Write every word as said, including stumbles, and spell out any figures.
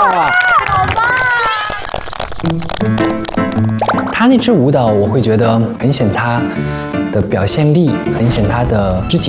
啊！ 好棒！ 他那支舞蹈，我会觉得很显他的表现力，很显他的肢体